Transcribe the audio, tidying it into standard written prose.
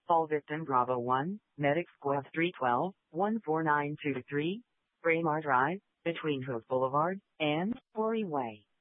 All victim Bravo 1, Medic Squad 312, 14923, Braemar Drive, between Hook Boulevard and Quarry Way.